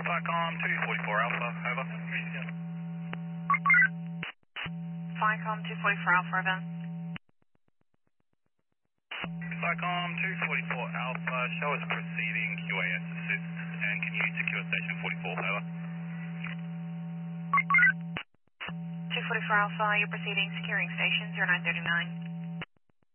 Cycom 244 Alpha, over. Cycom 244 Alpha, over. Cycom 244 Alpha, show us proceeding QAS assist, and can you secure station 44, over. 244 Alpha, you're proceeding, securing station 0939.